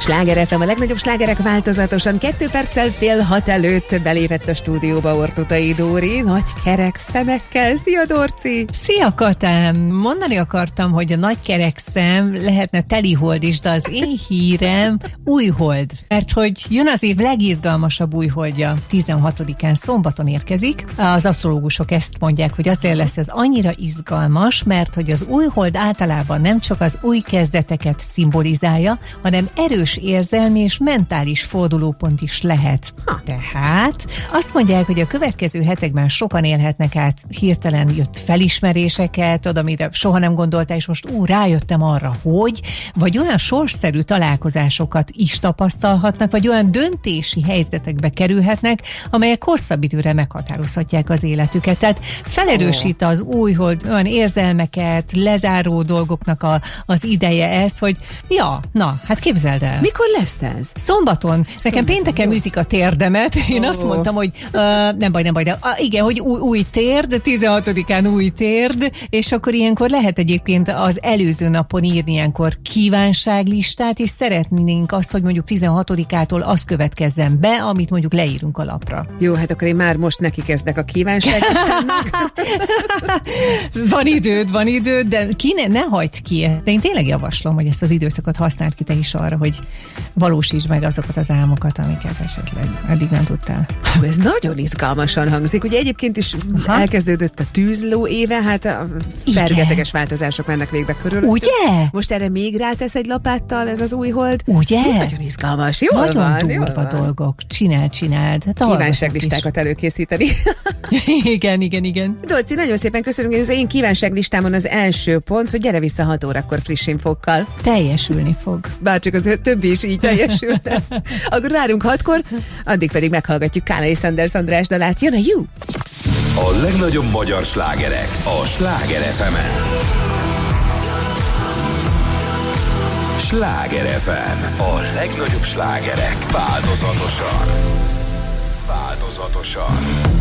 Sláger FM, a legnagyobb slágerek változatosan 2 perccel 5:30 előtt belépett a stúdióba Ortutai Dóri, nagy kerek szemekkel. Szia, Dorci! Szia, Katám! Mondani akartam, hogy a nagy kerek szem lehetne telihold is, de az én hírem újhold. Mert hogy jön az év legizgalmasabb újholdja, 16-án szombaton érkezik. Az asztrológusok ezt mondják, hogy azért lesz ez annyira izgalmas, mert hogy az újhold általában nem csak az új kezdeteket szimbolizálja, hanem erős érzelmi és mentális fordulópont is lehet. Tehát azt mondják, hogy a következő hetekben sokan élhetnek át hirtelen jött felismeréseket, oda, amire soha nem gondoltál, és most rájöttem arra, hogy, vagy olyan sorsszerű találkozásokat is tapasztalhatnak, vagy olyan döntési helyzetekbe kerülhetnek, amelyek hosszabb időre meghatározhatják az életüket. Tehát felerősít az újhold olyan érzelmeket, lezáró dolgoknak az ideje ez, hogy hát képzeld el. Mikor lesz ez? Szombaton. Nekem pénteken ütik a térdemet. Én azt mondtam, hogy nem baj, de igen, hogy új térd, 16-án új térd, és akkor ilyenkor lehet egyébként az előző napon írni ilyenkor kívánságlistát, és szeretnénk azt, hogy mondjuk 16-ától az következzen be, amit mondjuk leírunk a lapra. Jó, hát akkor én már most neki kezdek a kívánságlistának. Van időd, de ne hagyd ki. De én tényleg javaslom, hogy ezt az időszakot használd ki te is arra, hogy valósítsd meg azokat az álmokat, amiket esetleg eddig nem tudtál. Ez nagyon izgalmasan hangzik. Ugye egyébként is elkezdődött a tűzló éve, hát a fergeteges változások mennek végbe körül. Ugye? Most erre még rátesz egy lapáttal ez az újhold. Ugye? Nagyon izgalmas. Jól nagyon van, durva dolgok. Csináld. Hát kívánságlistákat előkészíteni. Igen. Dolci, nagyon szépen köszönöm, hogy az én kívánságlistámon az első pont, hogy gyere vissza 6 órakor friss infókkal. Teljesülni fog. Bárcsak az többi is így teljesülne. Akkor várunk 6-kor, addig pedig meghallgatjuk Kála és Sanders András dalát. Jön a You! A legnagyobb magyar slágerek a Sláger FM-en. Sláger FM. A legnagyobb slágerek változatosan.